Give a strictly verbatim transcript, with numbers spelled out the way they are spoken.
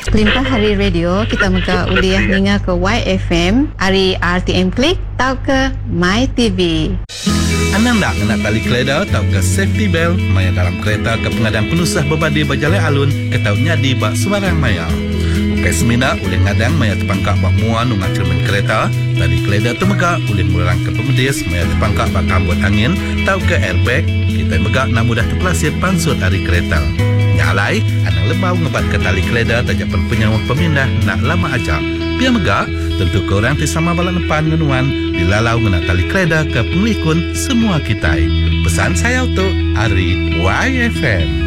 Limpah hari radio kita muka uliah ninga ke Y F M, hari R T M Klik tau ke My T V. Anang nak kena tali keleda tau ke safety belt maya dalam kereta ke pengadang penusah berbadi berjalan alun ke tau nyadi bak suarang maya. Ukai semina boleh ngadang maya terpangkak bak muan nunga cermin kereta, tali keleda temegak boleh murang ke pemedis maya terpangkak bak kambut angin tau ke airbag, kita megak nak mudah terpelasir pansut hari kereta. Nyalai, anang lebau ngebat ke tali keleda tajapan penyawah pemindah nak lama aja. Biar megak, tentu korang tisama balak depan ngenuan dilalau ngena tali keleda ke penglikun semua kita. Pesan saya untuk Ari Y F M.